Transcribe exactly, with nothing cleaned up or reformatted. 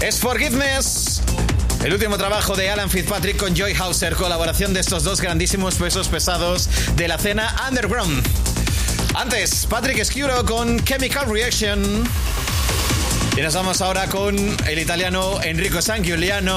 Es Forgiveness, el último trabajo de Alan Fitzpatrick con Joy Hauser, colaboración de estos dos grandísimos pesos pesados de la escena underground. Antes, Patrick Sciuro con Chemical Reaction. Y nos vamos ahora con el italiano Enrico Sangiuliano.